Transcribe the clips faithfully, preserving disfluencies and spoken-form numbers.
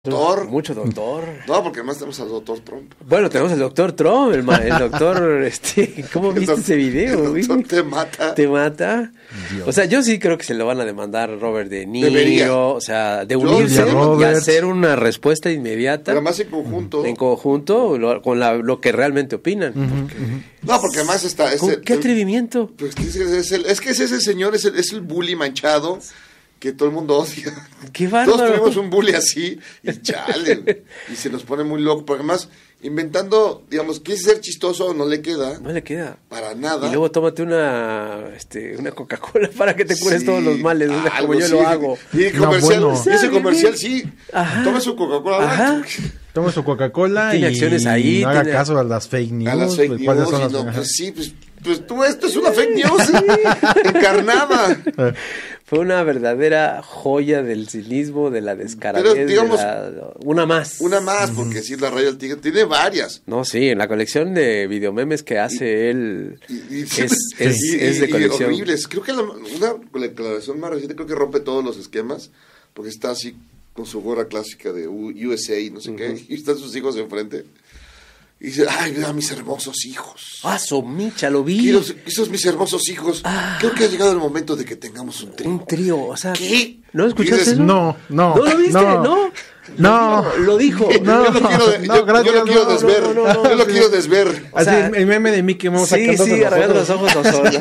Doctor. Mucho doctor. No, porque además tenemos al doctor Trump. Bueno, tenemos al doctor Trump, el, ma- el doctor, este, ¿cómo viste ese video? El doctor te mata. ¿Te mata? Dios. O sea, yo sí creo que se lo van a demandar Robert De Niro, Debería. o sea, de unirse y hacer una respuesta inmediata. Pero además en conjunto. En conjunto, lo, con la, lo que realmente opinan. Uh-huh, porque, uh-huh. No, porque además está... Es el, ¿Qué atrevimiento? Pues, es, es, el, es que es ese señor, es el, es el bully manchado que todo el mundo odia. ¡Qué bárbaro! Todos tuvimos un bully así y chale. Y se nos pone muy loco. Porque además, inventando, digamos, quise ser chistoso, no le queda. No le queda. Para nada. Y luego tómate una este una Coca-Cola para que te cures sí, todos los males, ah, como yo sí. lo hago. Y el comercial, no, bueno. ese comercial sí. Ajá. Toma su Coca-Cola. Toma su Coca-Cola y acciones ahí, no haga tiene... caso a las fake news. A las fake news. ¿Cuáles son las... No, pues sí, pues, pues tú, esto es una fake news encarnada. Fue una verdadera joya del cinismo, de la descaradez. Pero digamos, de la... una más. Una más, porque sí, la Raya del Tigre tiene varias. No, sí, en la colección de videomemes que hace y, él y, y, es, y, es, y, es de colección. Y horribles. Creo que la, una colección más reciente creo que rompe todos los esquemas, porque está así con su gorra clásica de U S A, no sé uh-huh. qué, y están sus hijos enfrente. Y dice, ay, mira mis hermosos hijos. Ah, Somicha, lo vi. Quiero, esos mis hermosos hijos. Ah, creo que ha llegado el momento de que tengamos un trío. Un trío, o sea. ¿Qué? ¿No escuchaste dices, eso? No, no. ¿No lo viste? No. ¿No? No, lo, lo dijo. No, yo lo quiero, de, no, yo, gracias, yo lo quiero no, desver. No, no, no, yo lo sí. quiero desver. O sea, Así, el meme de Mickey Mouse sí, sacando sí, arreglando los ojos, los ojos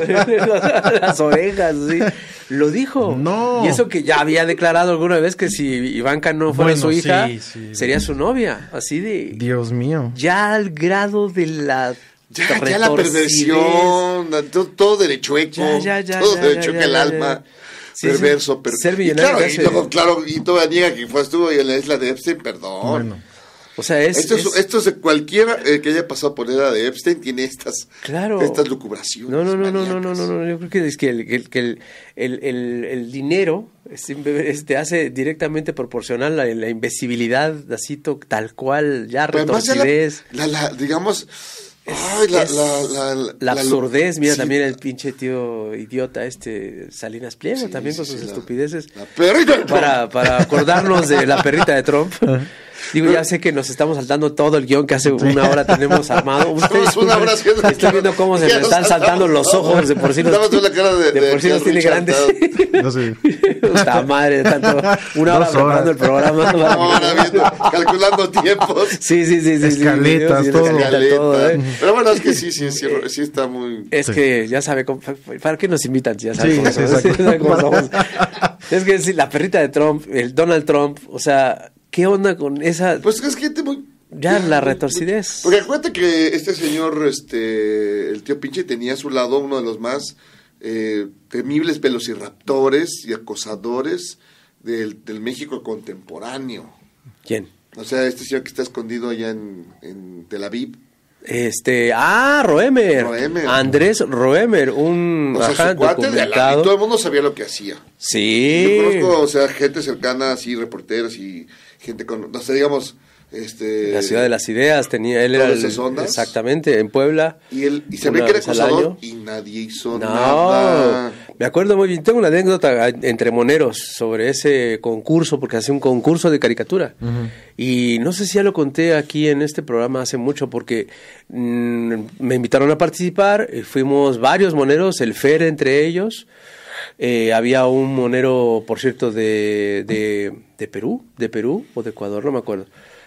las, las orejas, sí. Lo dijo. No. Y eso que ya había declarado alguna vez que si Ivanka no fuera bueno, su hija, sí, sí. sería su novia. Así de. Dios mío. Ya al grado de la. Ya, ya la perversión, todo, todo derechueco, ya, ya, ya, todo ya, derechueco ya, ya, el ya, alma. Ya. Sí, perverso, sí. pero ser millonario. Y claro, y luego, claro, y todavía niega que fue estuvo en la isla de Epstein, perdón. Bueno. O sea, es esto es, es... esto es de cualquiera eh, que haya pasado por la era de Epstein tiene estas claro. estas lucubraciones. No, no, no, no, no, no, no, no, yo creo que es que el el que el, el, el, el dinero este hace directamente proporcional a la, la imbecilidad así tal cual, ya retorcidez. La, la, la, digamos Ay, la, la, la, la, la absurdez, mira, sí, también el pinche tío idiota este Salinas Pliego, sí, también con sí, sus sí, estupideces. La, la perrita de para, para acordarnos de la perrita de Trump. Digo, ya sé que nos estamos saltando todo el guión que hace una hora tenemos armado. Ustedes, una hora haciendo estoy viendo cómo se le están saltando los ojos, de por sí nos, la cara de, de, de por sí nos tiene grandes. No sé. Puta madre, tanto una hora preparando el programa. Una hora viendo, calculando tiempos. Sí, sí, sí, sí. Escaletas, sí, todo. Escaleta. todo ¿eh? Pero bueno, es que sí, sí, sí, sí está muy... Es sí. que ya sabe, cómo, ¿para qué nos invitan? Ya sabe sí, cómo, sí, somos, cómo somos. Es que sí, la perrita de Trump, el Donald Trump, o sea... ¿Qué onda con esa? Pues es gente muy... Ya, la retorcidez. Porque acuérdate que este señor, este, el tío Pinche, tenía a su lado uno de los más eh, temibles velociraptores y acosadores del, del México contemporáneo. ¿Quién? O sea, este señor que está escondido allá en, en Tel Aviv. Este, ah, Roemer. Roemer. Andrés Roemer, un o sea, ajá, su cuate de la, y todo el mundo sabía lo que hacía. Sí. Yo conozco, o sea, gente cercana, así, reporteros y gente con, no sé, digamos, este... La Ciudad de las Ideas, tenía, él era el, exactamente, en Puebla. Y él, y sabía que era acosador y nadie hizo no, nada. Me acuerdo muy bien, tengo una anécdota entre moneros sobre ese concurso, porque hacía un concurso de caricatura. Uh-huh. Y no sé si ya lo conté aquí en este programa hace mucho, porque mmm, me invitaron a participar, fuimos varios moneros, el Fer entre ellos. Eh, había un monero, por cierto, de, de, de Perú, de Perú o de Ecuador, no me acuerdo.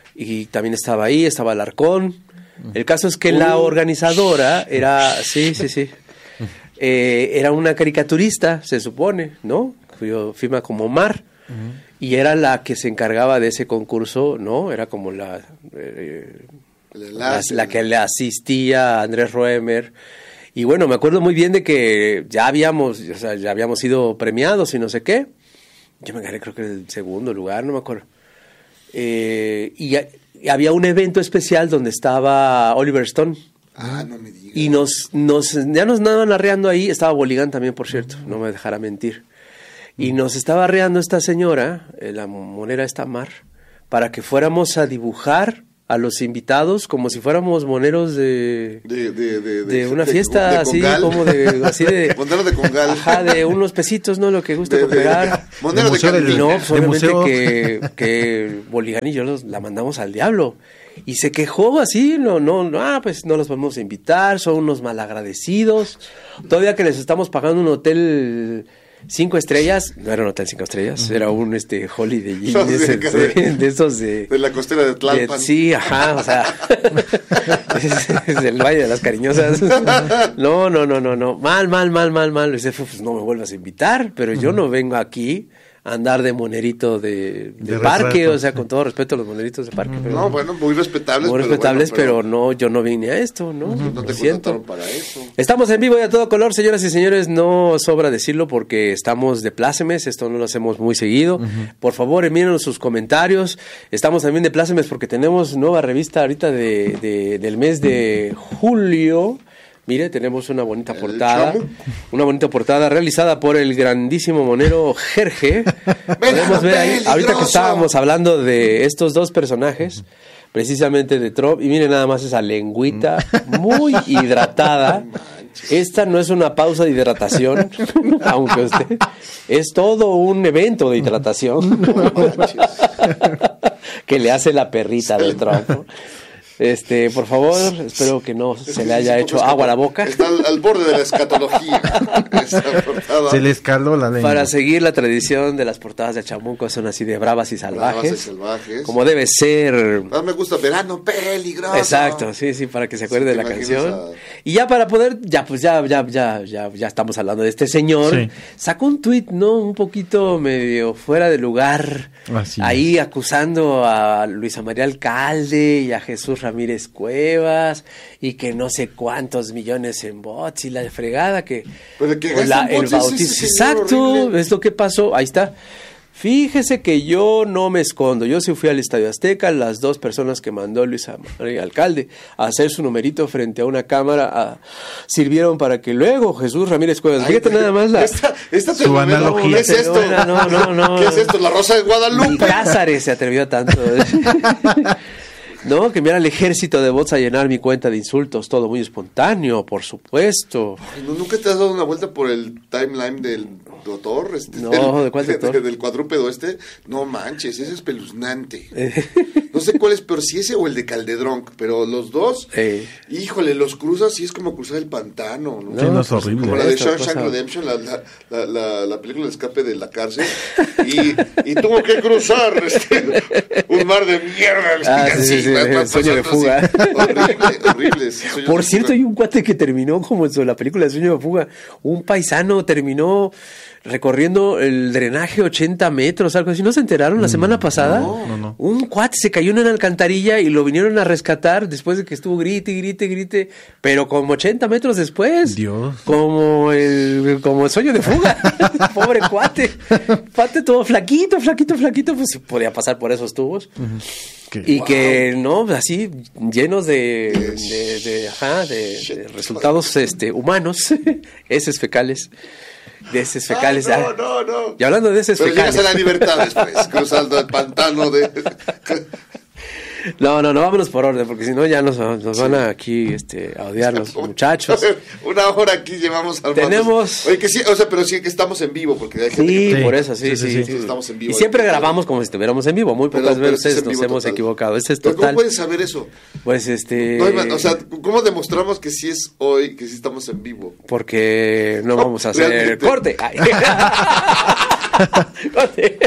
Y también estaba ahí, estaba Alarcón. El caso es que uh. la organizadora era, sí, sí, sí, eh, era una caricaturista, se supone, ¿no? Firma como Mar. Uh-huh. Y era la que se encargaba de ese concurso, ¿no? Era como la, eh, la, la que le asistía a Andrés Roemer. Y bueno, me acuerdo muy bien de que ya habíamos, o sea, ya habíamos sido premiados y no sé qué. Yo me gané creo que el segundo lugar, no me acuerdo. Eh, y, y había un evento especial donde estaba Oliver Stone. Ah, no me digas. Y nos, nos, ya nos andaban arreando ahí, estaba Boligán también, por cierto, uh-huh. no me dejará mentir. Y nos estaba arreando esta señora, eh, la monera esta Mar, para que fuéramos a dibujar a los invitados como si fuéramos moneros de De, de, de, de una de- fiesta de así congal. como de así de Monero de congal. ajá, de unos pesitos, no, lo que guste De- de- cooperar. Monero De de museo del- cantina. No, pues de obviamente museo. que, que Boligán y yo los, la mandamos al diablo. Y se quejó así, no, no, no, ah, pues no los podemos invitar, son unos malagradecidos. Todavía que les estamos pagando un hotel cinco estrellas, no era un hotel cinco estrellas, era un este Holiday Inn, No, de, sí, ese- que de- de- de esos de... De la costera de de- Tlalpan. sí, ajá, o sea, es, es el Valle de las Cariñosas. No, no, no, no, no, mal, mal, mal, mal, mal. Dice, pues no me vuelvas a invitar, pero yo no vengo aquí a andar de monerito de, de De parque, retrato, o sea, sí. con todo respeto a los moneritos de parque. Pero, No, bueno, muy respetables. muy pero respetables, bueno, pero, no, yo no vine a esto, ¿no? No Lo te siento. contrataron para eso. Estamos en vivo y a todo color, señoras y señores, no sobra decirlo porque estamos de plácemes, esto no lo hacemos muy seguido. Por favor, envíenos sus comentarios. Estamos también de plácemes porque tenemos nueva revista ahorita de, de- del mes de julio. Mire, tenemos una bonita El portada, Chamu. una bonita portada realizada por el grandísimo monero Jerge. Podemos ver ahí, ahorita que peligroso. estábamos hablando de estos dos personajes, precisamente de Trump, y miren nada más esa lengüita muy hidratada. Esta no es una pausa de hidratación, aunque usted es todo un evento de hidratación que le hace la perrita de Trump. ¿no? Este, por favor, espero que no se le haya hecho agua a la boca. Está al, al borde de la escatología. Esa portada. Se le escaló la lengua. Para seguir la tradición de las portadas de Chamuco, son así de bravas y salvajes. Bravas y salvajes. Como debe ser. Ah, me gusta verano peligroso. Exacto, sí, sí, para que se acuerde Sí, de te la imaginas canción. a- Y ya para poder, ya pues ya, ya, ya, ya, ya estamos hablando de este señor. Sí. Sacó un tuit, ¿no? Un poquito medio fuera de lugar. Así ahí acusando a Luisa María Alcalde y a Jesús Ramírez Cuevas y que no sé cuántos millones en bots y la fregada que Pero que pues, la- gasta en el bots ese bautizo. señor Exacto, horrible. es lo que pasó. Ahí está. Fíjese que yo no me escondo. Yo sí fui al Estadio Azteca. Las dos personas que mandó Luis María Alcalde a hacer su numerito frente a una cámara ah, sirvieron para que luego Jesús Ramírez Cuevas. Ay, Fíjate nada más la. Esta, esta Su telenovela, analogía. ¿qué es esto? Bueno, no, no, no. ¿Qué es esto? ¿La Rosa de Ni Guadalupe? Cázares se atrevió a tanto. No, que enviar al ejército de bots a llenar mi cuenta de insultos. Todo muy espontáneo, por supuesto. Ay, ¿no- ¿Nunca te has dado una vuelta por el timeline del doctor? Este, No, del, ¿de cuál doctor? del cuadrúpedo este. No manches, ese es espeluznante. No sé cuál es peor, si ese o el de Caldedrón, pero los dos, Eh. híjole, los cruzas y es como cruzar el pantano, ¿no? Sí, no, es pues, horrible. Como la de Esto, Shawshank cosa- Redemption, la, la, la, la, la película de escape de la cárcel, y, y tuvo que cruzar este, un mar de mierda. Ah, así, sí, sí, sí, pa- pa- el sueño de pasando fuga. así. Horrible, horrible. sí, sueño Por de cierto, fuga. hay un cuate que terminó como en la película de Sueño de Fuga. Un paisano terminó recorriendo el drenaje ochenta metros, algo así. ¿No se enteraron la semana pasada? no, no, no. Un cuate se cayó en una alcantarilla y lo vinieron a rescatar después de que estuvo grite, grite, grite, pero como ochenta metros después. Dios. Como el, como el Sueño de Fuga. Pobre cuate. Cuate todo flaquito, flaquito, flaquito. Pues podía pasar por esos tubos. Que- Y que, no, así, llenos de, de, de, ajá, de, de resultados este, humanos, heces fecales, de heces fecales. Ay, no, ah. no, no. Y hablando de heces Pero fecales. llegas a la libertad después, cruzando el pantano de... No, no, no, vámonos por orden, porque si no ya nos, nos van a aquí este, a odiar los muchachos. A ver, una hora aquí llevamos armados. Tenemos- Oye, que sí, o sea, pero sí que estamos en vivo, porque hay gente Sí, que... Sí, por eso, sí, sí, sí. sí, sí. sí. Estamos en vivo. Y siempre grabamos como si estuviéramos en vivo. Muy Pero- pocas pero veces sí es en nos vivo hemos total. equivocado. Este es Pero ¿cómo total. puedes saber eso? Pues este. No, Iván, o sea, ¿cómo demostramos que sí es hoy, que sí estamos en vivo? Porque no vamos a hacer Realmente. corte. Ay. Corte.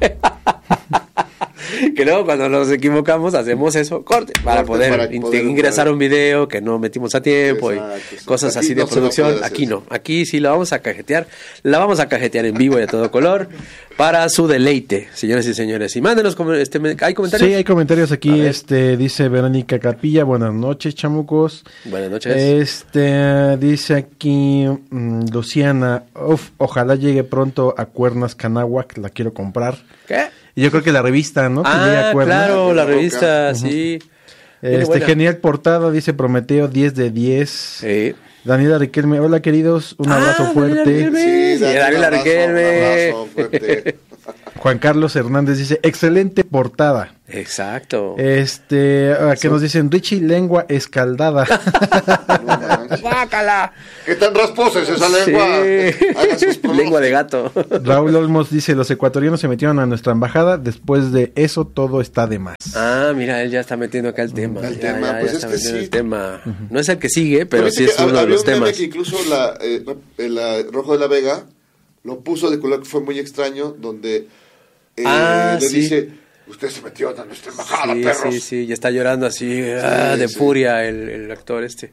Que luego cuando nos equivocamos hacemos eso, corte, para Corte, poder, para in- poder- ingresar un video que no metimos a tiempo y Exacto, exacto. cosas Aquí así de no se va a producción. poder hacer Aquí eso. no, aquí sí la vamos a cajetear, la vamos a cajetear en vivo y a todo color para su deleite, señores y señores. Y mándenos, com- este, ¿hay comentarios? Sí, hay comentarios A aquí. ver. Este dice Verónica Capilla, buenas noches, chamucos. Buenas noches. Este dice aquí mm, Luciana, uf, ojalá llegue pronto a Cuernas Canáhuac, la quiero comprar. ¿Qué? Y yo creo que la revista, ¿no? Que llegue Ah, a Cuernas. claro, la Boca. revista, sí. Viene Este buena. genial portada, dice Prometeo, diez de diez. Sí. Daniela Riquelme, hola queridos, un Ah, abrazo Daniela fuerte. Riquelme. Sí, Daniel, Daniela un abrazo, Riquelme. un abrazo fuerte. Juan Carlos Hernández dice, excelente portada. Exacto. Este, uh, que Sí. nos dicen, Richie, lengua escaldada. ¡Guácala! ¿Qué tan rasposa es esa lengua? Sí. Hagan sus pronósticos. Lengua de gato. Raúl Olmos dice, los ecuatorianos se metieron a nuestra embajada, después de eso todo está de más. Ah, mira, él ya está metiendo acá el tema. El ya, tema, ya, pues ya es está que metiendo sí. el tema. No es el que sigue, pero Viste sí que es uno de había los un meme temas. que incluso la, eh, la, Rojo de la Vega lo puso de color que fue muy extraño, donde eh, Ah, le sí. dice, usted se metió a nuestra embajada, Sí, perros. sí, sí, ya está llorando así ah, de sí. furia el, el actor este.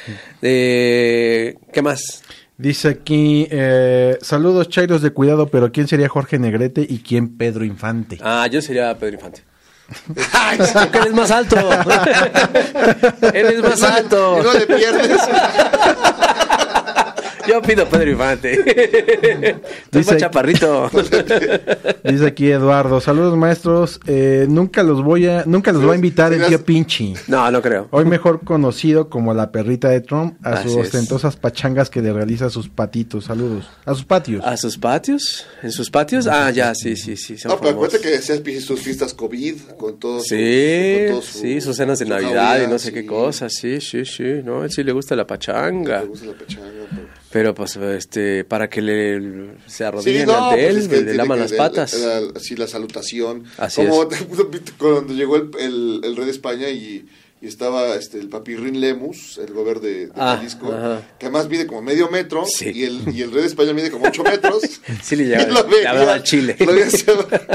De... ¿Qué más? Dice aquí, eh, saludos chairos de cuidado, pero ¿quién sería Jorge Negrete y quién Pedro Infante? Ah, yo sería Pedro Infante. Ay, sí. Porque él es más alto. Él es más alto. Y no le pierdes. Yo pido Pedro Infante. Tú Dice- más chaparrito. Dice aquí Eduardo, saludos maestros, eh, nunca los voy a, nunca los va a invitar el tío Pinchi. No, no creo. Hoy mejor conocido como la perrita de Trump, a Así sus es. ostentosas pachangas que le realiza a sus patitos. Saludos. A sus patios. ¿A sus patios? ¿En sus patios? Ah, ya, sí, sí, sí. Son No, pero famosos. acuérdate que hacías pi- sus fiestas COVID con todos Sí, con todo su- sí, sus cenas de su Navidad jauría, y no sé sí. qué cosas, sí, sí, sí, no, a él sí le gusta la pachanga, Le gusta la pachanga, pero- pero pues, este, para que le se arrodillen Sí, no, ante pues él, es que le tiene laman que- las el- patas. el- así la salutación. Así Como cuando llegó el, el, el rey de España y, y estaba este el papirrín Lemus, el gobernador de, de Ah, Jalisco, ajá. que además mide como medio metro, Sí. y, el, y el rey de España mide como ocho metros. Sí le Y llevaba- lo le veía- hablaba al chile. lo veía así,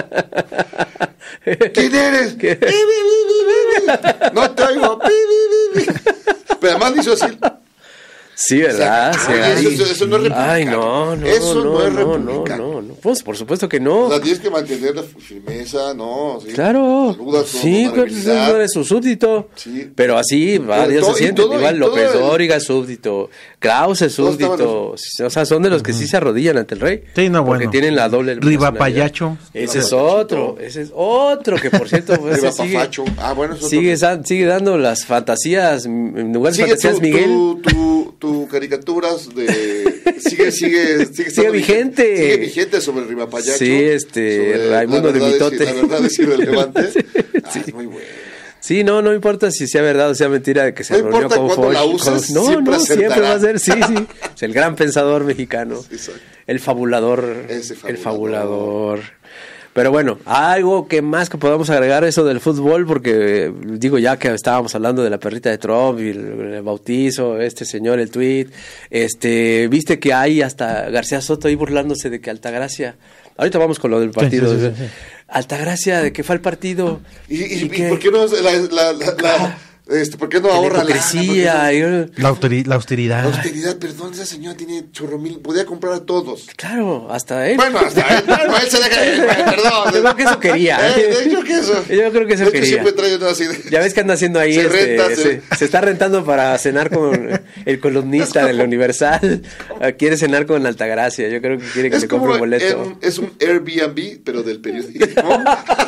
¿quién eres? ¿Qué? Bi, bi, bi, bi, bi. No te oigo. Bi, bi, bi, bi. Pero además le hizo así. Sí, ¿verdad? O Sí, sea, ay. eso- eso no es republicano. Ay, no, no, Eso no, no es no, no, republicano. no, no. Pues por supuesto que no. O sea, tienes que mantener la firmeza, ¿no? Sí. Claro, Saludas con sí, pues amabilidad. no eres su súbdito, Sí. pero así varios todo- se y sienten, todo- igual y todo López el- Dóriga es súbdito, Krause es Todos estaban súbdito, o sea, son de los que sí se arrodillan ante el rey, Sí, no, porque bueno. tienen la doble Riva nacionalidad. Payacho. Ese es Riva otro, ese es otro que por cierto pues, Riva ese sigue, Pafacho. Ah, bueno, eso es sigue, otro. sa- sigue dando las fantasías, en lugar de Sigue fantasías tu, Miguel. tu, tu, tu caricaturas de sigue sigue sigue, Sigue estando vigente. sigue vigente sobre Riva Payacho. Sí, este, sobre Raimundo la de verdad es- Mitote. La verdad es irrelevante. Sí, Ah, sí. es muy bueno. Sí, no, no importa si sea verdad o sea mentira de que se No reunió importa con cuándo Foch. la uses, con- no, siempre no, siempre acertará. va a ser, sí, sí. Es el gran pensador mexicano. Exacto. El fabulador. Ese El fabulador. fabulador. Pero bueno, algo que más que podamos agregar eso del fútbol, porque eh, digo ya que estábamos hablando de la perrita de Trump y el, el bautizo, este señor, el tweet, este, viste que hay hasta García Soto ahí burlándose de que Altagracia, ahorita vamos con lo del partido, sí, sí, sí. Altagracia, de que fue al partido. ¿Y, y, y que- por qué no la, la, la, la- este, por qué no que la ahorra lana? hipocresía, ¿Por qué y- La, autori- la austeridad. no- La austeridad, perdón, esa señora tiene chorro mil, podía comprar a todos. Claro, hasta él. Bueno, hasta él, bueno, él se deja, eh, perdón. Yo creo que eso quería. Eh, de hecho que eso. Yo creo que eso de hecho, quería. siempre trae una así de- Ya ves que anda haciendo ahí, Se este, renta, se, se- se está rentando para cenar con el columnista del Universal. Quiere cenar con Altagracia. Yo creo que quiere que Es le como compre un boleto. un- es un Airbnb, pero del periodismo.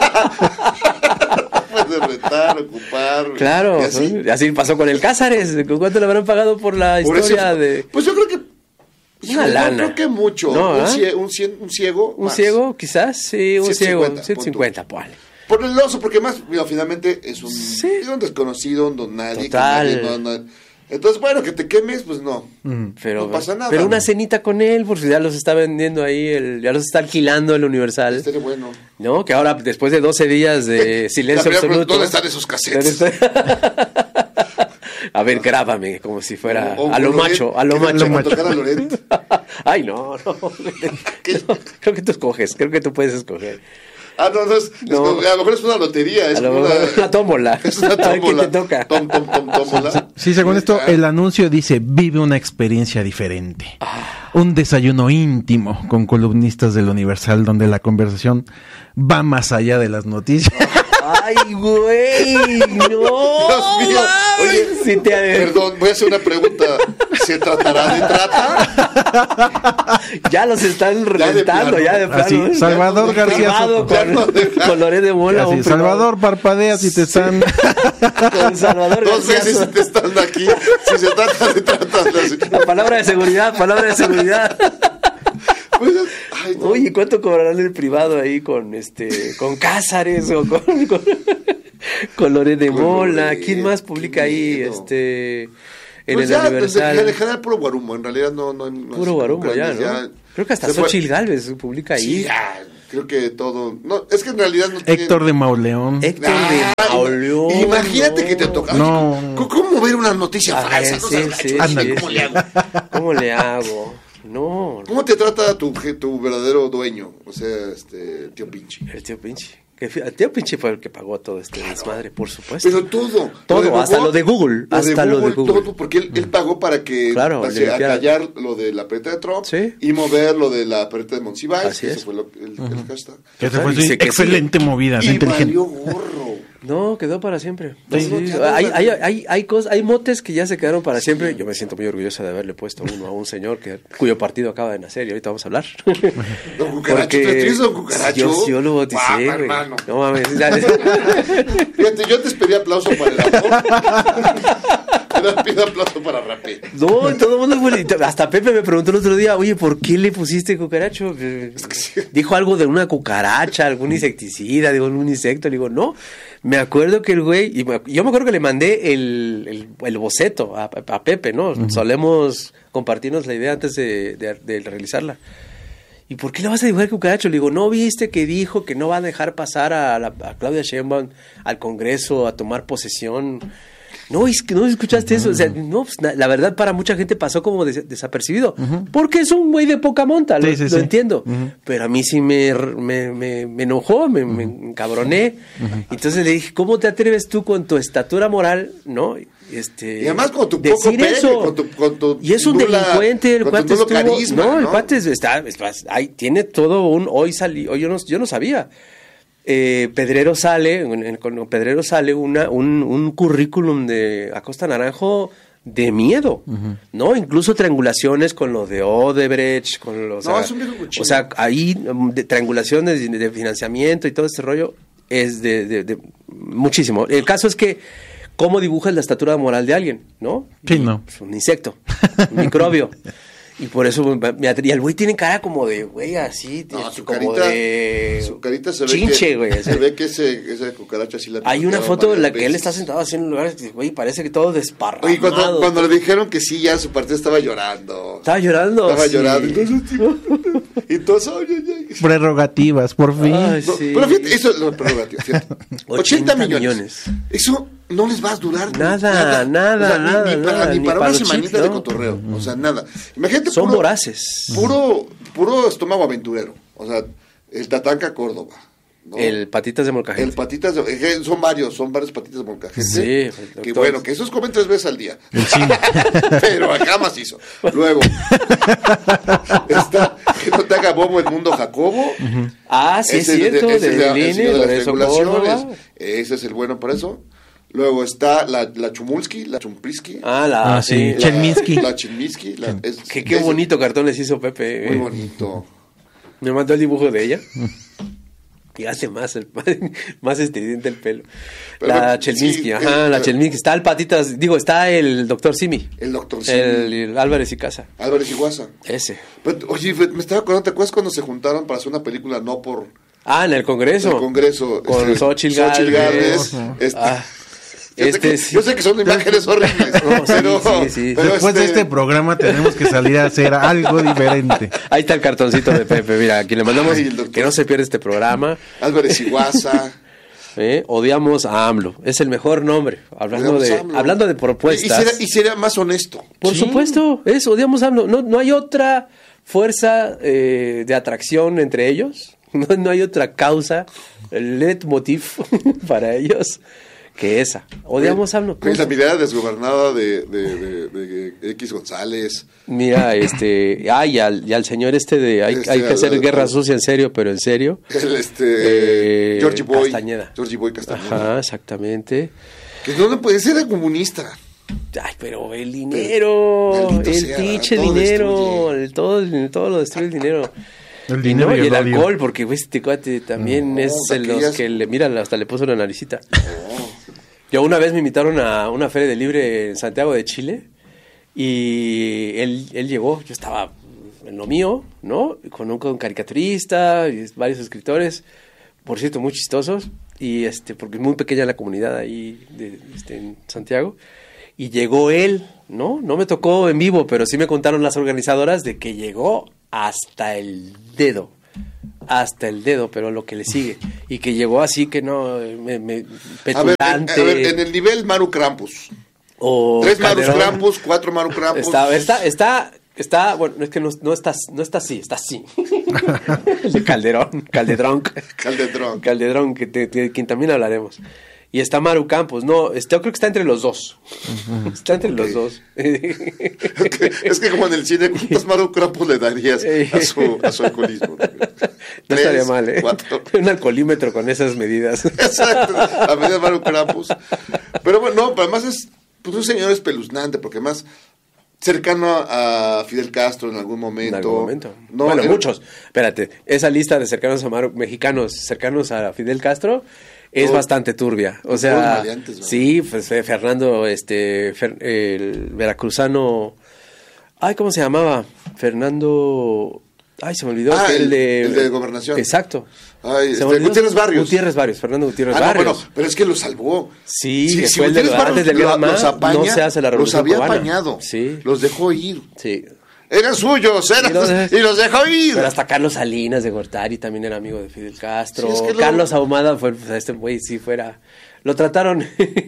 Puedes rentar, ocupar. Claro, y así. así. así pasó con el Cázares. ¿Cuánto le habrán pagado por la Por eso- historia de Pues yo creo que. Una no lana. creo que mucho. No, un, ¿ah? cie- un, cien- un ciego. un más. ciego? Quizás, sí, un ciento cincuenta, ciego. ciento cincuenta, ponle. Por el oso, porque más, mira, finalmente es un, Sí. es un desconocido, un don nadie. que Total. nadie- no- no- entonces, bueno, que te quemes, pues no. Pero, No pasa nada. pero una cenita con él, porque ya los está vendiendo ahí, el, ya los está alquilando el Universal. Estaría bueno. ¿No? Que ahora, después de doce días de silencio La primera pregunta, absoluto. ¿dónde están esos cassettes? ¿Dónde está? A ver, grábame, como si fuera O- o a lo Loret, macho, a lo que macho. le tocara a Loret. Ay, no, no. No, creo que tú escoges, creo que tú puedes escoger. Ah, no, no, es, es No. como- a lo mejor es una lotería. Es A lo como mejor una, una tómbola. Es una A ver quién tómbola. te toca. Tom, tom, tom, tómbola. Sí, según esto, Ah, el anuncio dice, vive una experiencia diferente. Ah. Un desayuno íntimo con columnistas del Universal donde la conversación va más allá de las noticias. Ay, güey, no. Dios mío. Oye, Si te- perdón, voy a hacer una pregunta. ¿Se tratará de trata? Ya los están de reventando, plano. ya de plano. Así, ¿eh? Salvador Ya, García Firmado Soto. Ya con, no deja. con Loret de Mola. Así, un privado. Salvador, parpadea si te están... Con Salvador Dos García veces Soto. te están aquí. Si se trata de trata. La palabra de seguridad, palabra de seguridad. Pues, Ay, no. Oye, ¿cuánto cobrarán el privado ahí con este, con Cázares o con, con, con Loret de Con Mola? Loret, ¿Quién más publica ahí? miedo. Este, en Pues el ya, Universal. desde, en general puro guarumo, en realidad no... no, no Puro guarumo ya, ¿no? ya, Creo que hasta se fue- Xochitl Gálvez publica ahí. Sí, ya, creo que todo... No, es que en realidad no tiene... Héctor de Mauleón. Héctor Ah, de Mauleón. Imagínate no. que te toca. No. ¿Cómo, cómo ver una noticia A falsa? ver, No sí, seas sí, gacho, sí, ¿cómo sí. le hago? ¿Cómo le hago? No, ¿Cómo te trata tu, je- tu verdadero dueño? O sea, este, tío pinche. el tío Pinche. Que fi- El tío Pinche fue el que pagó todo este desmadre, por supuesto. Pero todo. Todo, de hasta Google, lo de Google, hasta lo de Google. Todo, porque él, él pagó para que Claro, pase le a limpiara. callar lo de la pereta de Trump Sí. y mover lo de la pereta de Monsiváis. Así Ese es. fue lo, el, el hashtag. Que esa Claro, fue su dice que excelente movida, Y inteligente. valió gorro. No, quedó para siempre. Sí, Sí, sí. hay, hay, hay, hay, cosas, hay motes que ya se quedaron para siempre. Yo me siento muy orgulloso de haberle puesto uno a un señor que, cuyo partido acaba de nacer y ahorita vamos a hablar. Don Cucaracho, ¿te tienes Don Cucaracho? Yo, yo lo bauticé, Guapa, güey. hermano. No mames. ya- Fíjate, yo antes pedí aplauso para el amor. Ahora pido aplauso para Rapé. No, todo el mundo fue- hasta Pepe me preguntó el otro día, oye, ¿por qué le pusiste cucaracho? Dijo algo de una cucaracha, algún insecticida, digo, algún insecto. Le digo, no, me acuerdo que el güey, y me- yo me acuerdo que le mandé el, el, el boceto a, a Pepe, ¿no? Solemos compartirnos la idea antes de, de, de realizarla. ¿Y por qué le vas a dibujar cucaracho? Le digo, ¿no viste que dijo que no va a dejar pasar a, la, a Claudia Sheinbaum al Congreso a tomar posesión? No, es que no escuchaste eso. O sea, no, pues, na- la verdad para mucha gente pasó como des- desapercibido. Porque es un güey de poca monta, lo, Sí, sí, lo sí. entiendo. Ujú. Pero a mí sí me, r- me, me, me enojó, me, me encabroné. Entonces le dije, ¿cómo te atreves tú con tu estatura moral, no? Este, Y además con tu poco decir pegue, eso? con tu- con tu Y es un nula- delincuente, el con cuate tu nulo estuvo... carisma, no, el ¿no? cuate es- está, está- ahí tiene todo un... Hoy salí, hoy yo no, yo no sabía. Eh, Pedrero sale, en- en- con Pedrero sale una, un, un currículum de Acosta Naranjo de miedo, ¿no? Incluso triangulaciones con lo de Odebrecht, con los... No, es un viejo cochino. O sea, ahí um, de triangulaciones de, de financiamiento y todo este rollo es de, de- de muchísimo. El caso es que cómo dibujas la estatura moral de alguien, ¿no? Sí, no. Pues, un insecto, un microbio. Y por eso me, me atre- y el güey tiene cara como de güey así, No, este, su como carita, de su carita se ve chinche, que, güey. o sea, se ve que ese, ese cucaracho así la hay una picoteaba foto en la varias que él veces. está sentado así en un lugar, que, güey, parece que todo desparramado. Oye, cuando, cuando le dijeron que sí, ya su partido estaba llorando. Estaba llorando. Estaba sí. llorando. Entonces, entonces, ay, ay, ay. Prerrogativas, por fin. Ay, No, sí. Pero fíjate, eso es lo prerrogativo, fíjate. ochenta, ochenta millones. millones. Eso no les va a durar Nada, nada, O sea, ni- nada, ni, para, nada, ni ni para para una los semanita chips, de ¿no? cotorreo. O sea, nada. Imagínate Son puro, voraces. Puro, puro estómago aventurero. O sea, el Tatanka Córdoba. ¿no? El patitas de molcajete. El patitas de, eh, son varios, son varios patitas de molcajete. Sí, el Que doctor. bueno, que esos comen tres veces al día. Pero acá macizo. Luego, está, que no te haga bobo el mundo Jacobo. Ah, sí, es Ese cierto, ese de, la- el Lini, señor de las Lorenzo regulaciones. Córdoba. Ese es el bueno para eso. Luego está la, la Chumulski, la Chumpriski. Ah, la, Ah, sí. sí. la, Chelminsky. La Chelminsky. La, es- Qué, qué es bonito cartón les hizo Pepe. Muy eh. bonito. Me mandó el dibujo de ella. Y hace más, el, más estridente el pelo. Pero, la Chelminsky, sí, ajá, el- la Chelminsky. Está el patitas, digo, está el doctor Simi. El doctor El, Simi. el Álvarez y Casa. Álvarez Iguaza. Ese. Pero, oye, me estaba acordando, ¿te acuerdas cuando se juntaron para hacer una película no por Ah, en el Congreso. el Congreso? Con este, Xochitl Xochitl Gálvez. Gálvez, este, Ah, yo, sé este que, sí. yo sé que son imágenes horribles, No, sí, pero, sí, sí. pero Después de este- este programa tenemos que salir a hacer algo diferente. Ahí está el cartoncito de Pepe. Mira, aquí le mandamos Ay, el doctor. que no se pierda este programa. Álvarez Iguaza. ¿eh? Odiamos a AMLO. Es el mejor nombre. Hablando Odiamos de, a AMLO. hablando de Y propuestas. sería, y sería más honesto. Por Sí. supuesto, es odiamos a AMLO. No, no hay otra fuerza eh, de atracción entre ellos. No, no hay otra causa, el leitmotiv para ellos que esa. Odiamos a AMLO. Con la mirada desgobernada de, de, de, de X González. Mira, este, ay, al, y al señor este de hay, Este, hay que hacer al- guerra al- sucia en serio, pero en serio. El, este, Eh, Georgie Boy. Castañeda. Georgie Boy Castañeda. Ajá, exactamente. Que no le puede ser era comunista. Ay, pero el dinero, maldito el sea, pinche todo dinero, destruye. el, todo, el- todo lo destruye el dinero. El Y, dinero no, y y el el odio. alcohol, porque güey, este cuate también No, es de los aquellas- que le, mira, hasta le puso una naricita. Yo una vez me invitaron a una feria de libre en Santiago de Chile y él, él llegó, yo estaba en lo mío, ¿no? Con un, con un caricaturista y varios escritores, por cierto, muy chistosos, y este, porque es muy pequeña la comunidad ahí de, este, en Santiago, y llegó él, ¿no? No me tocó en vivo, pero sí me contaron las organizadoras de que llegó hasta el dedo, hasta el dedo, pero lo que le sigue, y que llegó así que no, me, me, petulante. A ver, a ver, en el nivel Maru Krampus. O Tres Calderón. Marus Krampus, cuatro Maru Krampus. Está, está, está, está, bueno, es que no, no está, no está así, está así. El de Calderón, Calderón. Calderón. Calderón, que te, te- quien también hablaremos. Y está Maru Campos, no, este, yo creo que está entre los dos. Está entre Ok. los dos. Es que como en el cine, ¿cuántos Maru Krampus le darías a su, a su alcoholismo? No estaría mal, ¿eh? Cuatro. Un alcoholímetro con esas medidas. Exacto, a medida de Maru Krampus. Pero bueno, no, pero además es pues, un señor espeluznante, porque además cercano a Fidel Castro en algún momento. En algún momento. No, bueno, era- muchos. Espérate, esa lista de cercanos a Maru, mexicanos cercanos a Fidel Castro es Todos- bastante turbia. O todos sea, maleantes, ¿no? sí, pues eh, Fernando, este, Fer- el veracruzano, ay, ¿cómo se llamaba? Fernando, ay, se me olvidó. Ah, el, el- de, el de Gobernación. Exacto. Ay, Se este, me olvidó. Gutiérrez Barrios. Gutiérrez Barrios, Fernando Gutiérrez Ah, no, Barrios. bueno, pero es que lo salvó. Sí, Sí, que si fue el de Gutiérrez los- antes del Barrios Vietnam, los apaña, no se hace la los revolución había cubana. apañado. Sí. Los dejó ir. Sí. Eran suyos, eran, Y los- y los dejó ir. Pero hasta Carlos Salinas de Gortari también era amigo de Fidel Castro. Sí, es que lo- Carlos Ahumada fue, pues, este güey sí fuera. Lo trataron.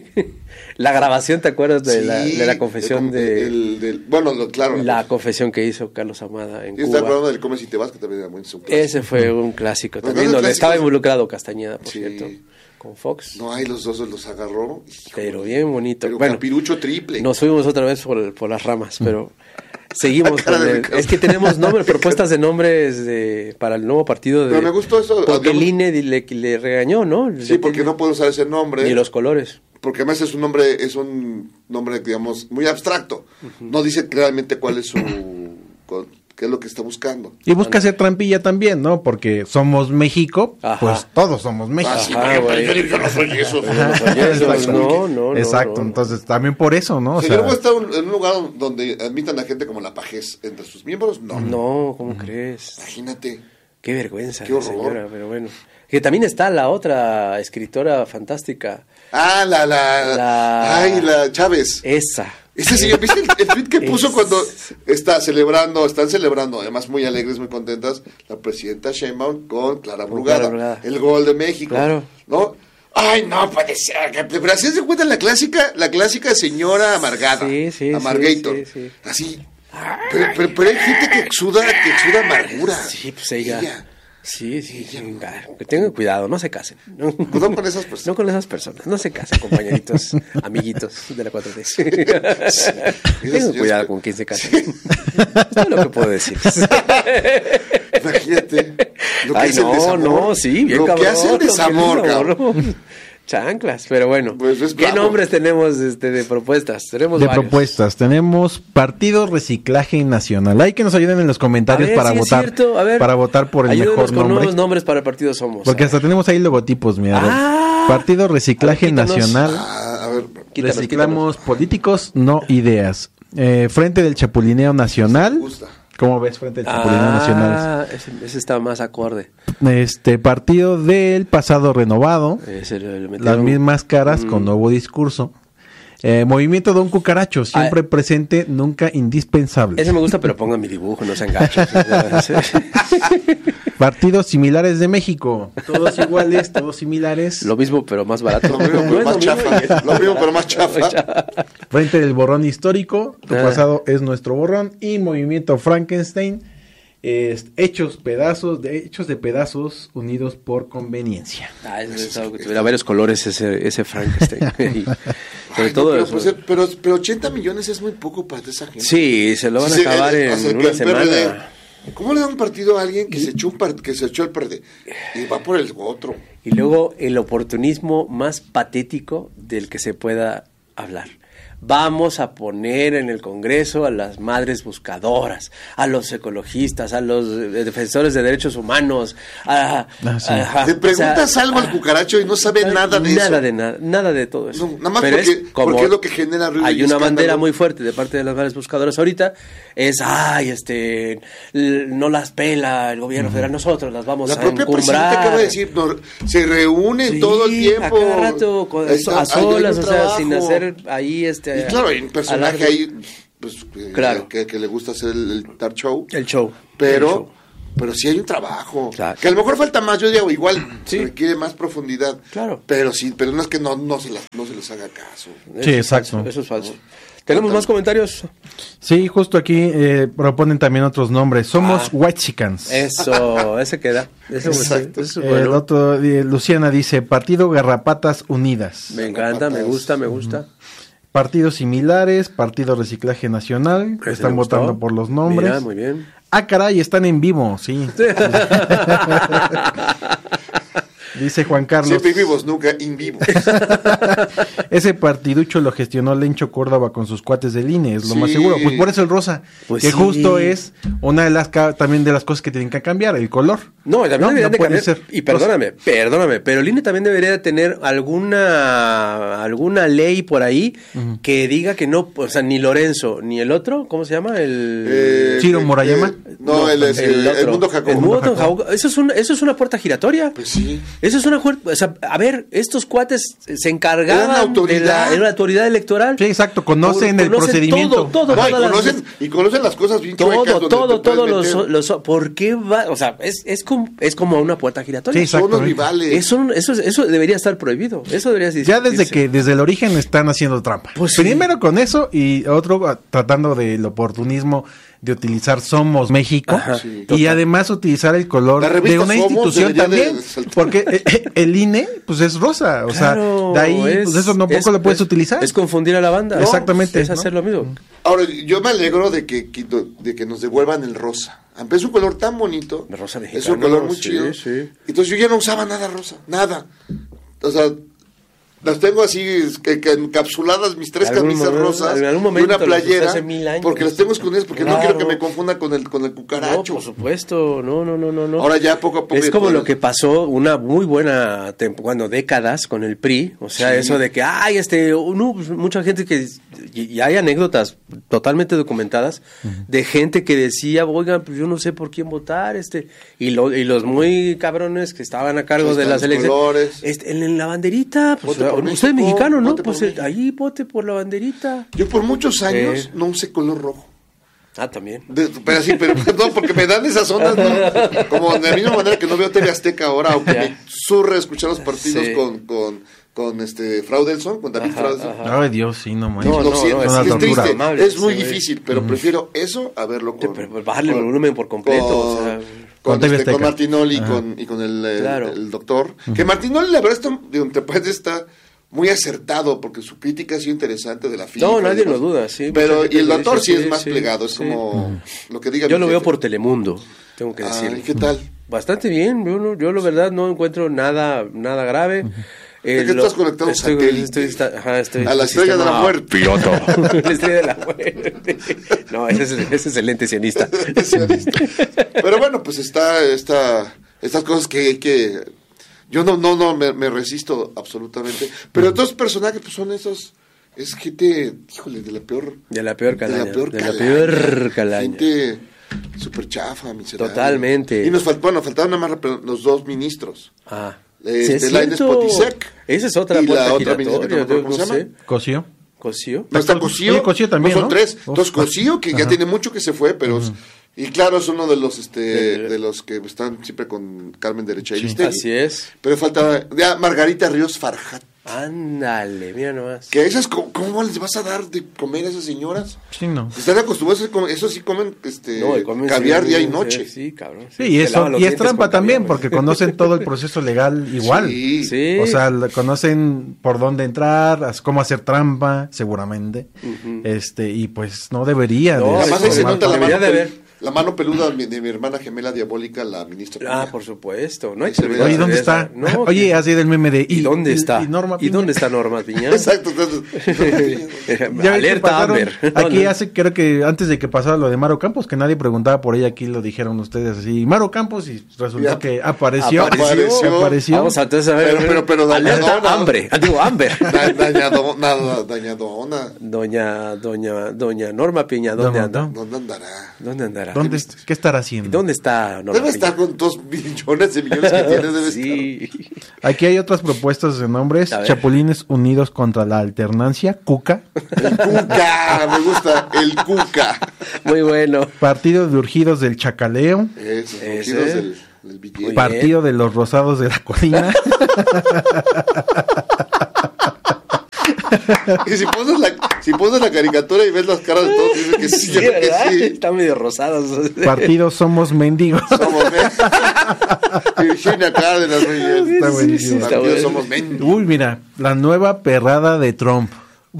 La grabación, ¿te acuerdas de, Sí, la, de la confesión el- de. el- del- bueno, lo- claro. La confesión que hizo Carlos Ahumada en Yo estaba Cuba. hablando del Come si te vas, que también era muy un clásico. Ese fue un clásico Los también, grandes donde estaba clásicos- involucrado Castañeda, por Sí. cierto, con Fox. No, ahí los dos los agarró. Hijo, Pero bien bonito. pero Bueno, capirucho triple. nos fuimos otra vez por, por las ramas, pero seguimos La cara con de el- Ricardo. es que tenemos nombres, propuestas de nombres de, para el nuevo partido de, Pero me gustó eso, porque el digamos- I N E le, le regañó, ¿no? Sí, porque no puedo usar ese nombre. Ni los colores. Porque además es un nombre, es un nombre, digamos, muy abstracto. No dice realmente cuál es su, cu- qué es lo que está buscando. Y busca hacer trampilla también, ¿no? Porque somos México, Ajá. pues todos somos México. Ah, sí, Ajá, pero güey. yo, yo no soy eso. Oye, eso, Exacto. no, no, no. Exacto, no. entonces también por eso, ¿no? O O sea, sea, yo no voy a estar un- en un lugar donde admitan a gente como la pajez entre sus miembros. No, No, ¿cómo crees? Imagínate. Qué vergüenza, Qué horror. señora, pero bueno. Que también está la otra escritora fantástica, Ah, la, la, La- Ay, la Chávez. esa. Ese señor, ¿viste el, el tweet que puso Es- cuando está celebrando, están celebrando, además muy alegres, muy contentas, la presidenta Sheinbaum con Clara Con Brugada, Clara Brugada. el gol de México, Claro. ¿no? Ay, no puede ser, que- pero así se cuenta la clásica, la clásica señora amargada, Sí, sí, amargator, sí, sí, sí. así, pero, pero, pero hay gente que exuda, que exuda amargura. Sí, pues ella. Sí, sí, sí. Ah, que tengan cuidado, no se casen. No, No con esas personas. No con esas personas, no se casen, compañeritos, amiguitos de la cuatro T. Tengan cuidado con quién se casen. Es todo lo que puedo decir. Imagínate lo que Ay, hace el no, desamor. no, sí, bien Lo cabrón. que hace el lo que desamor, hace el cabrón. desamor. Chanclas, pero bueno. Pues es ¿Qué bravo. nombres tenemos este, de propuestas? Tenemos de varios. propuestas, tenemos Partido Reciclaje Nacional. Hay que nos ayuden en los A comentarios ver, para sí es votar, cierto. A ver, para votar por el ayúdenos mejor con nombre. nuevos nombres para el partido Somos. Porque A hasta ver. tenemos ahí logotipos, mira. Ah. Partido Reciclaje A ver, quítanos. Nacional. Ah, a ver, Quítanos, Reciclamos políticos, no ideas. Eh, Frente del Chapulineo me Nacional. gusta. ¿Cómo ves Frente del Chapulineo Nacional? Ah, ese, ese está más acorde. Este Partido del Pasado Renovado. Ese le- le metieron- Las mismas caras con Mm. nuevo discurso. Eh, Movimiento Don Cucaracho, siempre Ah. presente, nunca indispensable. Ese me gusta, pero pongan mi dibujo, no sean gachos. Partidos similares de México, todos iguales, todos similares. Lo mismo, pero más barato. Lo mismo, No pero es más lo mismo. chafa. Lo mismo, pero más chafa. Frente del Borrón Histórico, tu Ah. pasado es nuestro borrón. Y Movimiento Frankenstein, es hechos pedazos, de hechos de pedazos unidos por conveniencia. Ah, es, es algo que tuviera varios colores ese, ese Frankenstein. Y sobre Ay, todo no, pero, eso. pues, pero, pero ochenta millones es muy poco para esa gente. Sí, se lo van a Sí, acabar el- en o sea, que una el P R D, semana. ¿cómo le da un partido a alguien que se echó un par- que se echó el P R D y va por el otro? Y luego el oportunismo más patético del que se pueda hablar. vamos a poner en el Congreso a las madres buscadoras, a los ecologistas, a los defensores de derechos humanos, a... Ah, sí. a, a Te preguntas o sea, algo al cucaracho y no sabe nada de nada eso. De nada, nada de todo eso. No, nada más Pero porque, es como porque es lo que genera ruido. hay y una escándalo. bandera muy fuerte de parte de las madres buscadoras ahorita, es, ay, este, l- no las pela el gobierno federal, nosotros las vamos La a propia presidenta encumbrar. acaba de decir, no, se reúnen Sí, todo el tiempo. a cada rato, con- Está- a ahí hay un solas, o sea, trabajo. sin hacer ahí, este... Y claro, hay un personaje alarde. ahí, pues, que, Claro. que, que le gusta hacer el, el talk show. El show. Pero, El show. pero sí hay un trabajo. Claro. Que a lo mejor falta más, yo digo, igual Sí. se requiere más profundidad. Claro. Pero sí, pero no es que no, no, se, las, no se les haga caso. Eso Sí, es exacto. falso, eso es falso. ¿Tenemos más comentarios? Sí, justo aquí eh, proponen también otros nombres. Somos Ah. Whitexicans. Eso, ese queda. Ese, Exacto. ese es El bueno. otro, eh, Luciana dice, Partido Garrapatas Unidas. Me encanta, me gusta, me gusta. Partidos similares, Partido Reciclaje Nacional, Ese están me gustó. votando por los nombres. Mira, muy bien. Ah, caray, están en vivo, sí. Dice Juan Carlos. Siempre vivos, nunca in vivos. Ese partiducho lo gestionó Lencho Córdoba con sus cuates del I N E, es lo Sí. más seguro. Pues por eso el rosa, Pues que sí. justo es una de las ca- también de las cosas que tienen que cambiar, el color. No, también No, deberían no de puede cambiar. ser. Y perdóname, perdóname, pero el I N E también debería de tener alguna alguna ley por ahí que diga que no, o sea, ni Lorenzo, ni el otro, ¿cómo se llama? El Eh, Ciro eh, Murayama. eh, no, él es el, el otro. mundo Jacobo. El mundo Jacobo. Jacobo. Eso es una, eso es una puerta giratoria. Pues sí. Eso es una puerta, o sea, a ver, estos cuates se Eran encargaban autoridad. de la, era la autoridad electoral. Sí, exacto, conocen Por- el procedimiento. Todo, todo, No, y, todas las- conocen, y conocen las cosas bien chuecas todo, donde todo, te puedes todo los, meter. los, ¿por qué va? O sea, es, es como, es como una puerta giratoria. Sí, Son los exactamente. rivales. Eso, eso, eso debería estar prohibido. Eso debería existir. Ya desde que desde el origen están haciendo trampa. Pues sí. Primero con eso y otro ah, tratando del oportunismo de utilizar Somos México Ajá, sí. y Total. además utilizar el color La de revista una Somos institución debería de también, saltar. porque eh, eh, el I N E pues es rosa, o Claro, sea, de ahí es- pues eso no poco es- lo puedes es- utilizar. Es confundir a la banda. No, Exactamente, Es ¿no? hacer lo mismo. Ahora, yo me alegro de que, que- de que nos devuelvan el rosa. Aunque es un color tan bonito. El rosa Es un mexicano, color muy sí, chido. sí. Entonces yo ya no usaba nada rosa. Nada. O sea, las tengo así es que, que encapsuladas mis tres En algún camisas momento- rosas en algún y momento una las usé playera. hace mil años. Porque las tengo escondidas porque no Claro. quiero que me confunda con el, con el No, cucaracho. por supuesto. No, no, no, no, no. Ahora ya poco a poco. Es ya como puedes- lo que pasó una muy buena tempo, bueno, décadas con el P R I, o sea, Sí. eso de que, ay, este, no, pues, mucha gente que, y, y hay anécdotas totalmente documentadas de gente que decía, oigan, pues yo no sé por quién votar, este, y, lo, y los muy cabrones que estaban a cargo Ahí de están las los elecciones, colores. este, en, en la banderita, pues, Vote por usted es México, mexicano, ¿no? vote por Pues eh, México. ahí vote por la banderita. Yo por muchos años Eh. no usé color rojo. Ah, también. De- pero sí, pero no, porque me dan esas ondas, ¿no? Como de la misma manera que no veo T V Azteca ahora, aunque Ya. me surre escuchar los partidos Sí. con, con, con este Fraudelson, con David Ajá, Fraudelson. ajá. Ay, Dios, sí, no manches. No, Lo no, siento, no, es es, una triste, tortura. Amable, es muy sí, güey. difícil, pero prefiero eso a verlo Sí, con... pero pues bajarle con- el volumen por completo, con- o sea, con, Con T V este, con Azteca. Martinoli y Ajá. con, y con el, el- Claro. el doctor. Que Martinoli, la verdad, está, digo, entre paréntesis, está muy acertado, porque su crítica ha sido interesante de la física. No, y nadie demás. lo duda, sí. Pero, Mucha y gente el lo doctor dice, sí, es más sí, plegado, es sí. como lo que diga Yo mi lo veo jefe. por Telemundo, tengo que Ay, decirlo. ¿qué tal? Bastante bien, yo, no, yo la verdad no encuentro nada nada grave. Eh, ¿De qué lo- estás conectado a estoy, satélite? estoy, está- ajá, estoy- A la estrella de la sistema muerte. Piloto. La estrella de la muerte. No, ese es, ese es el lente sionista. Pero bueno, pues está, está estas cosas que hay que... Yo no, no, no, me, me resisto absolutamente. Pero otros personajes pues son esos... Es gente, híjole, de la peor... De la peor calaña. De la peor de la calaña. peor calaña. Gente súper chafa, miserable. Totalmente. Y nos faltó, bueno, faltaron nada más pero los dos ministros. Ah. Este, Sí, es Lainez cierto. Potisek. Esa es otra Y la puerta otra ministra que giratoria. no me acuerdo yo cómo no se sé. llama. Cosío. ¿Cosío? No está Cosío. Oye, Cosío también, no, ¿no? son tres. Uf. Entonces Cosío, que ya Ajá. tiene mucho que se fue, pero... es- y claro, es uno de los este Eh. de los que están siempre con Carmen Derecha y Sí. Así es. Pero falta ya Margarita Ríos Farjat. Ándale, mira nomás. Que esas, ¿cómo, cómo les vas a dar de comer a esas señoras? Sí, no. Están acostumbrados a comer, eso sí comen este No, y comen caviar sí, día y sí, noche. Sí, cabrón. Sí, y, Se eso, lavan los y es dientes trampa con también, caviar, porque conocen todo el proceso legal igual. Sí. Sí. O sea, l- conocen por dónde entrar, as- cómo hacer trampa, seguramente. Este, y pues no debería. No, de Además eso ahí se no, nota la debería mano, de poli- haber. la La mano peluda de mi, de mi hermana gemela diabólica, la ministra. Ah, Piña. por supuesto. No hay Ahí se que ve. olvidar Oye, ¿dónde de está? esa. No, Oye, que- así del meme de... ¿Y dónde está? ¿Y, Norma ¿Y Piña? dónde está Norma Piña? Exacto. Entonces, Ya ves que Alerta pasaron- Amber. Aquí No, hace, creo que antes de que pasara lo de Maro Campos, que nadie preguntaba por ella, aquí lo dijeron ustedes así, Maro Campos, y resultó Ya. que apareció. Apareció. apareció. Vamos a entonces a ver. Pero- pero- pero Alerta dañadona. hambre. Ah, digo, Amber. da- dañado, nada, dañadona. Doña, doña, doña Norma Piña, ¿dónde No, anda? no. ¿Dónde andará? ¿Dónde andará? ¿Dónde, ¿Qué estará haciendo? ¿Dónde está Norma Debe Piña? estar con dos millones de millones que tiene. Debe Sí. Aquí hay otras propuestas de nombres. A ver. Chapulines Unidos contra la Alternancia, Cuca. estar. El Cuca, me gusta. El Cuca. Muy bueno. Partido de Urgidos del Chacaleo. Esos Ese. ungidos del, del billete. Muy Partido de los Rosados de la Colina. Y si pones, la, si pones la caricatura y ves las caras de todos, dices que sí, Sí, yo creo que ¿verdad? sí. Está medio rosado. Partido Somos Mendigos. Somos men. Virginia Cárdenas, güey. Está buenísimo. está Partido bueno. Somos men. Uy, mira, la nueva perrada de Trump.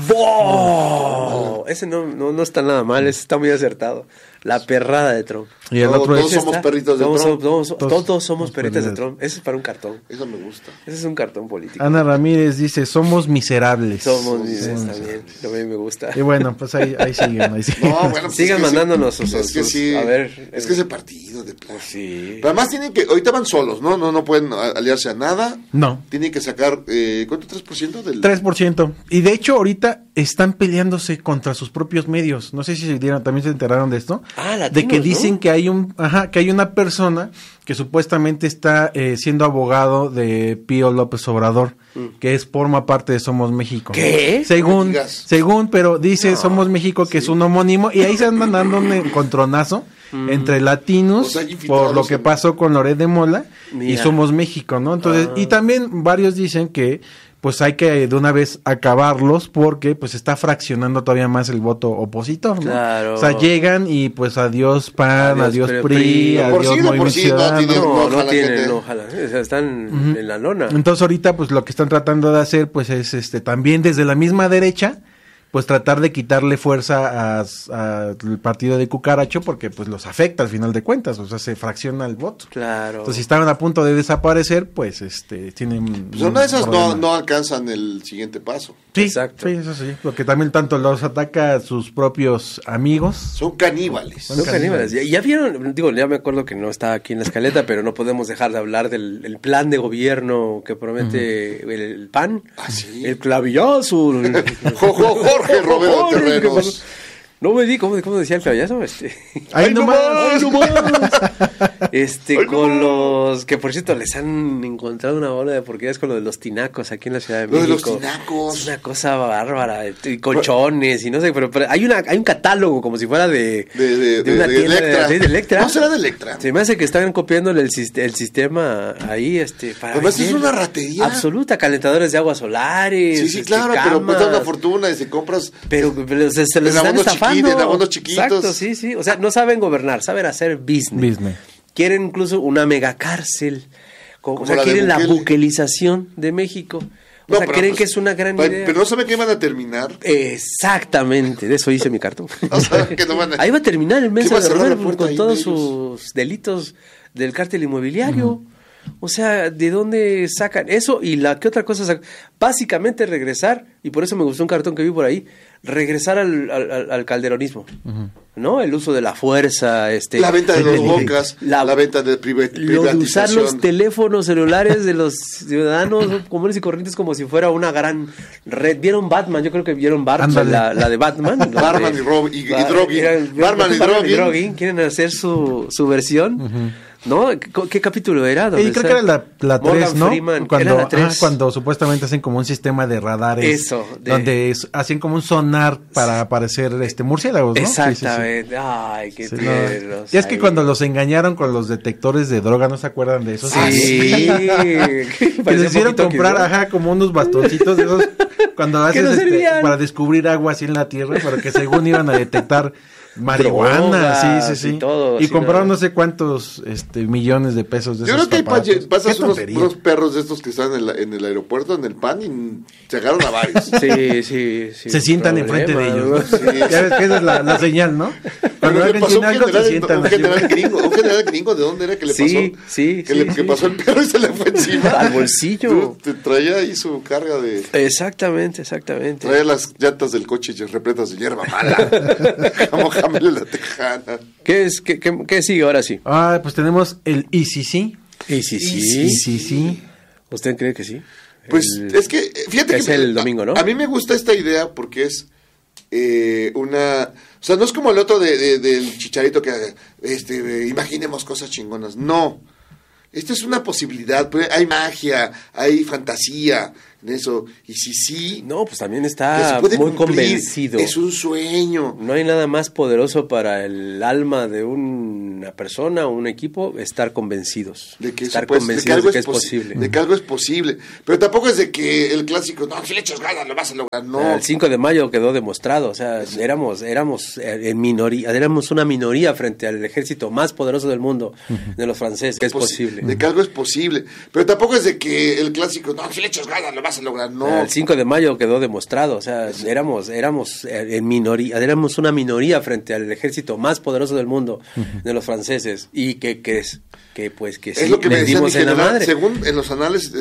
¡Wow! Ese no, no, no está nada mal, ese está muy acertado. La perrada de Trump. Y el Todo- otro todos es... somos perritos de todos, Trump. Todos, Todos- todos, todos somos perritas de perritas. Trump. Ese es para un cartón. Eso me gusta. Ese es un cartón político. Ana Ramírez dice, somos miserables. Somos, somos está miserables. bien. A mí me gusta. Y bueno, pues ahí, ahí siguen, ahí siguen. No, bueno, pues Sigan es que sí. mandándonos sus- Es que sus- sí. a ver, Es eh, que ese partido de plano. Sí. Pero además tienen que, ahorita van solos, ¿no? No, no pueden a- aliarse a nada. No, Tienen que sacar, eh, ¿cuánto? ¿tres por ciento del? tres por ciento. Y de hecho ahorita están peleándose contra sus propios medios. No sé si se dieron, también se enteraron de esto. Ah, de latinos, que dicen ¿no? que hay un, ajá, que hay una persona que supuestamente está eh, siendo abogado de Pío López Obrador, que es forma parte de Somos México. ¿Qué? No Según, me digas. según, pero dice Somos México que es un homónimo y ahí se andan dando un encontronazo entre latinos O sea, hay infiltrados por lo que en- pasó con Loret de Mola y Mira. Somos México, ¿no? Entonces, y también varios dicen que pues hay que de una vez acabarlos porque pues está fraccionando todavía más el voto opositor, ¿no? Claro. O sea, llegan y pues adiós P A N, Adiós, adiós, P R I. P R I, De por adiós sí, de por Movimiento sí, no Ciudadano. tienen- No, no ojalá tienen, gente- no, ojalá. O sea, están en la lona. Entonces ahorita pues lo que están tratando de hacer pues es este también desde la misma derecha pues tratar de quitarle fuerza al partido de Cucaracho porque pues los afecta al final de cuentas, o sea, se fracciona el voto. Claro. Entonces si estaban a punto de desaparecer, pues este tienen Pues una de esas no, problema. no alcanzan el siguiente paso. Sí, Exacto. sí, eso sí, porque también tanto los ataca a sus propios amigos. Son caníbales. Son caníbales. Ya, ya vieron, digo, ya me acuerdo que no está aquí en la escaleta, pero no podemos dejar de hablar del el plan de gobierno que promete el, el P A N. Ah, sí. El clavillazo. el- Jo- jo- Jorge Romero Jorge, ¿qué Terrenos. pasó? No me di, ¿cómo, cómo decía el clavillazo? Este, ¡Ay, no más! ¡Ay, no más! Este, ¡Ay, no con más! los que por cierto les han encontrado una bola de porquerías con lo de los tinacos aquí en la Ciudad de Lo de México. los tinacos. Es una cosa bárbara, y colchones y no sé, pero, pero hay una hay un catálogo como si fuera de, De, de, de, una de tienda Electra. de, de Electra. No será de Electra. Se me hace que están copiándole el, sist- el sistema ahí, este, para Además, es vender. una ratería. Absoluta, calentadores de aguas solares. Sí, sí, este, claro, pero camas. cuesta una fortuna y si compras. Pero, pero se, se los En están abonos estafando. chiquitos, en abonos chiquitos. Exacto, sí, sí. O sea, no saben gobernar, saben hacer business. Business. Quieren incluso una mega cárcel. Como, Como o sea, la de quieren la Bukele. buquelización de México. O No, sea, pero, creen pues, que es una gran pa- idea. Pero no saben qué van a terminar. Exactamente, de eso hice mi cartón. O sea, que no van a- Ahí va a terminar el mes ¿Qué va a de cerrar la Romero puerta con ahí todos de sus delitos del cártel inmobiliario. O sea, ¿de dónde sacan eso? Y la que otra cosa, sac- básicamente regresar, y por eso me gustó un cartón que vi por ahí, regresar al, al, al- al calderonismo, ¿no? El uso de la fuerza, este, La venta de dos el- bocas, la, la- venta de priva- lo de usar los privatización. teléfonos celulares de los ciudadanos comunes y corrientes como si fuera una gran red. ¿Vieron Batman? Yo creo que vieron Batman, Ándale. la, la de Batman. donde- Barman y Rob- y- y Ba- Droguin. eran- Barman y Droguin. Quieren hacer su, su versión. ¿No? ¿Qué, qué capítulo era? Donde Y creo está que era la, la Morgan tres, ¿no? Freeman. Cuando, Era la tres. ajá, cuando supuestamente hacen como un sistema de radares. Eso, de- Donde es- hacen como un sonar para aparecer este murciélagos, ¿no? Sí, sí, sí. Exactamente. Ay, qué Sí, no. tiernos. Y es que Ay. cuando los engañaron con los detectores de droga, ¿no se acuerdan de eso? Sí. Que Parecía les hicieron un poquito comprar, que- ajá, como unos bastoncitos de esos cuando haces no este, servían. para descubrir agua así en la tierra, pero que según iban a detectar marihuana, Drogas sí, sí, sí. y todo, y sí, compraron no. no sé cuántos este millones de pesos de Yo esos creo que pa- aparatos. pasas Qué unos, tontería. unos perros de estos que están en, la- en el aeropuerto, en el P A N, y se agarran a varios. Sí, sí, sí. Se sientan enfrente de ellos, ¿no? Sí. Ya ves que esa es la, la señal, ¿no? Cuando cuando le alguien pasó a un tiene algo, se general, sientan un así. general gringo, un general gringo, ¿de dónde era que le pasó? Sí, sí, que sí, le sí. que pasó el perro y se le fue encima. Al bolsillo. Te traía ahí su carga de... Exactamente, exactamente. Traía las llantas del coche repletas de hierba mala. Como Jamele la Tejana. ¿Qué es qué, qué, qué sigue ahora sí? Ah, pues tenemos el I C C. Y sí, sí. I C C. ¿Usted cree que sí? Pues El- es que, fíjate es que... el domingo, ¿no? A, a mí me gusta esta idea porque es eh, una... O sea, no es como el otro de, de- del Chicharito que este, eh, imaginemos cosas chingonas. No. Esto es una posibilidad. pues, Hay magia, hay fantasía en eso. Y si sí, No, pues también que se está puede muy cumplir, convencido. es un sueño. No hay nada más poderoso para el alma de una persona o un equipo estar convencidos. De que, estar eso puede- de que convencidos algo de que es posi- posible. De que algo es posible. Pero tampoco es de que el clásico, no, si le echas ganas lo vas a lograr. No. El cinco de mayo quedó demostrado, o sea, éramos éramos eh, en minoría, éramos una minoría frente al ejército más poderoso del mundo, de los franceses, que es Posi- posible. De que algo es posible. Pero tampoco es de que el clásico, no, si le echas ganas lo vas a lograr. No. El cinco de mayo quedó demostrado, o sea, éramos éramos eh, en minoría, éramos una minoría frente al ejército más poderoso del mundo, de los franceses, y que crees que pues que sí Es lo que me les decía mi dimos en la general, madre. según en los anales